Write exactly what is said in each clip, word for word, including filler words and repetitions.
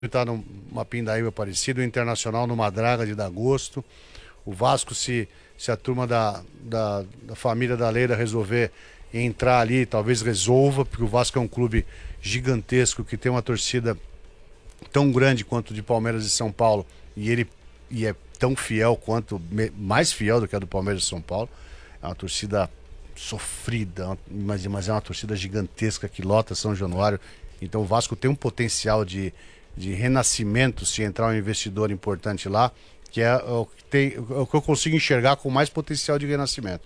está numa pindaíba parecida, o Internacional numa draga de dar gosto. O Vasco, se, se a turma da, da, da família da Leira resolver entrar ali, talvez resolva, porque o Vasco é um clube gigantesco, que tem uma torcida tão grande quanto de Palmeiras e São Paulo, e ele e é tão fiel quanto, mais fiel do que a do Palmeiras e São Paulo. É uma torcida sofrida, mas, mas é uma torcida gigantesca que lota São Januário. Então o Vasco tem um potencial de, de renascimento se entrar um investidor importante lá, que é o que, tem, o que eu consigo enxergar com mais potencial de renascimento.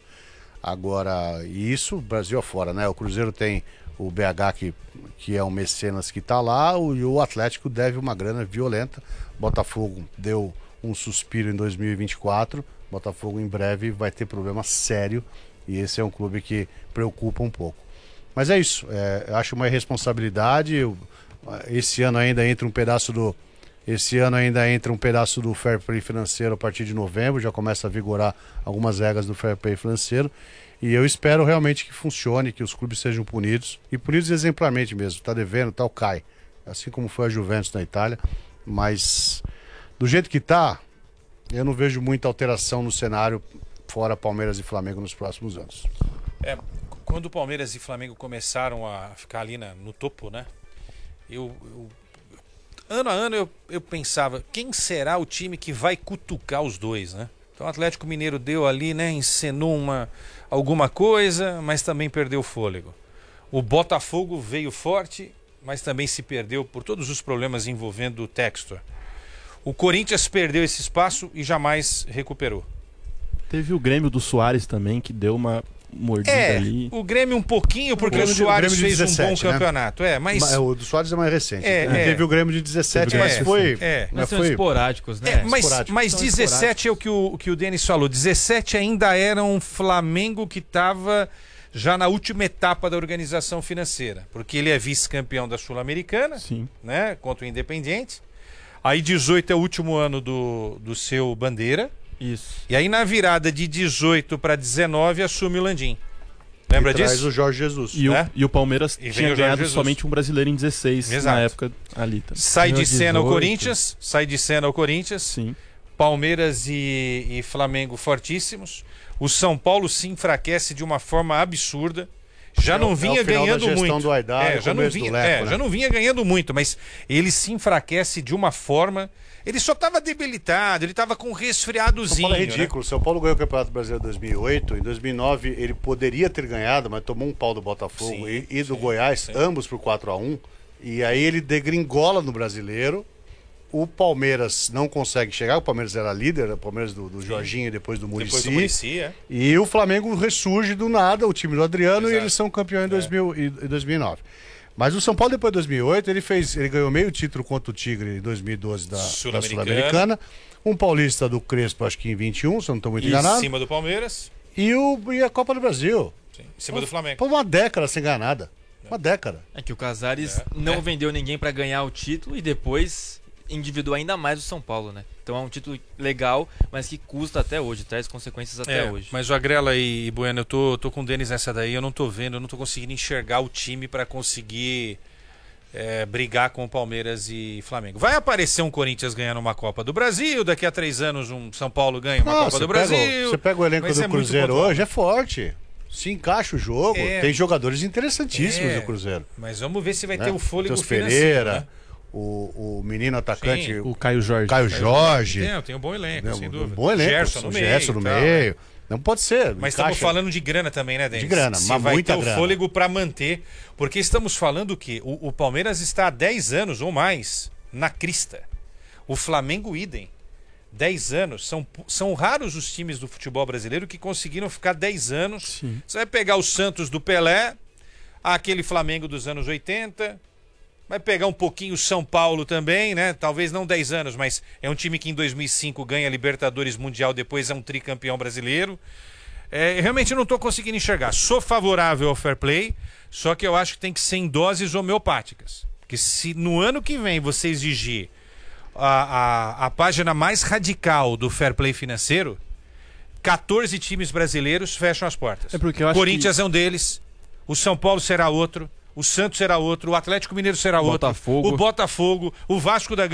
Agora, e isso Brasil afora, né? O Cruzeiro tem o B H, que, que é um mecenas que está lá, o, e o Atlético deve uma grana violenta. Botafogo deu um suspiro em dois mil e vinte e quatro, Botafogo em breve vai ter problema sério, e esse é um clube que preocupa um pouco. Mas é isso, é, eu acho uma irresponsabilidade. Eu, esse ano ainda entra um pedaço do esse ano ainda entra um pedaço do fair play financeiro a partir de novembro, já começa a vigorar algumas regras do fair play financeiro, e eu espero realmente que funcione, que os clubes sejam punidos, e punidos exemplarmente mesmo. Tá devendo, tal, cai, assim como foi a Juventus na Itália. Mas do jeito que tá, eu não vejo muita alteração no cenário fora Palmeiras e Flamengo nos próximos anos. É, quando o Palmeiras e Flamengo começaram a ficar ali na, no topo, né? Eu, eu, ano a ano eu, eu pensava, quem será o time que vai cutucar os dois, né? Então o Atlético Mineiro deu ali, né? Encenou uma, alguma coisa, mas também perdeu o fôlego. O Botafogo veio forte, mas também se perdeu por todos os problemas envolvendo o Textor. O Corinthians perdeu esse espaço e jamais recuperou. Teve o Grêmio do Soares também, que deu uma mordida é, ali. O Grêmio um pouquinho, porque o, o Soares de, fez dezessete, um bom né? campeonato. É, mas... O do Soares é mais recente. É, é. Teve o Grêmio de dezessete, mas é, foi... É. Mas são foi... esporádicos, né? É, mas esporádicos. mas são dezessete é o que o, que o Denis falou. dezessete ainda era um Flamengo que estava já na última etapa da organização financeira. Porque ele é vice-campeão da Sul-Americana, né, contra o Independiente. Aí dezoito é o último ano do, do seu Bandeira. Isso. E aí na virada de dezoito para dezenove assume o Landim. Lembra e disso? Traz o Jorge Jesus. E, né? o, e o Palmeiras e tinha ganhado Jesus. somente um brasileiro em dezesseis. Exato. Na época ali. Também. Sai de cena o Corinthians. Sai de cena o Corinthians. Sim. Palmeiras e, e Flamengo fortíssimos. O São Paulo se enfraquece de uma forma absurda. Já não vinha é o final ganhando da muito. Do Aidar, é, já, não vinha, Leco, é, né? já não vinha ganhando muito, mas ele se enfraquece de uma forma. Ele só estava debilitado, ele estava com um resfriadozinho. São Paulo é ridículo. Né? São Paulo ganhou o Campeonato Brasileiro em dois mil e oito. Em dois mil e nove ele poderia ter ganhado, mas tomou um pau do Botafogo sim, e, e do sim, Goiás, sim. ambos por quatro a um. E aí ele degringola no Brasileiro. O Palmeiras não consegue chegar, o Palmeiras era líder, o Palmeiras do, do Jorginho e depois do Muricy. Depois do Muricy, é. E o Flamengo ressurge do nada, o time do Adriano, Exato. E eles são campeões em dois mil e dois mil e nove. Mas o São Paulo, depois de dois mil e oito, ele, fez, ele ganhou meio título contra o Tigre em dois mil e doze da Sul-Americana. Sul um paulista do Crespo, acho que em vinte e um, se eu não estou muito e enganado. Em cima do Palmeiras. E, o, e a Copa do Brasil. Sim, em cima do Flamengo. Foi uma década sem ganhar nada. Uma década. É que o Casares é. não é. vendeu ninguém para ganhar o título e depois endividou ainda mais o São Paulo, né? Então é um título legal, mas que custa até hoje, traz consequências até é, hoje. Mas o Agrela e Bueno, eu tô, tô com o Denis nessa daí, eu não tô vendo, eu não tô conseguindo enxergar o time para conseguir é, brigar com o Palmeiras e Flamengo. Vai aparecer um Corinthians ganhando uma Copa do Brasil, daqui a três anos um São Paulo ganha uma não, Copa do pega, Brasil. Você pega o elenco do é Cruzeiro hoje, é forte. Se encaixa o jogo, é. tem jogadores interessantíssimos é. no Cruzeiro. Mas vamos ver se vai né? ter o fôlego Teus financeiro. Pereira, né? o, o menino atacante, Sim. o Caio Jorge. Caio Jorge. Tem, tem um bom elenco, não, sem dúvida. Um bom elenco, Gerson no meio. Gerson no tal, meio. né? Não pode ser. Mas estamos falando de grana também, né, Denis? De grana, se mas vai muita ter grana. o fôlego para manter. Porque estamos falando que o, o Palmeiras está há dez anos ou mais na crista. O Flamengo, idem. dez anos. São, são raros os times do futebol brasileiro que conseguiram ficar dez anos. Sim. Você vai pegar o Santos do Pelé, aquele Flamengo dos anos oitenta, vai pegar um pouquinho o São Paulo também, né? Talvez não dez anos, mas é um time que em dois mil e cinco ganha Libertadores Mundial, depois é um tricampeão brasileiro. É, realmente eu não estou conseguindo enxergar. Sou favorável ao fair play, só que eu acho que tem que ser em doses homeopáticas. Porque se no ano que vem você exigir A, a, a página mais radical do fair play financeiro, quatorze times brasileiros fecham as portas. É porque eu acho Corinthians que... é um deles, o São Paulo será outro, o Santos será outro, o Atlético Mineiro será outro, Botafogo. o Botafogo, o Vasco da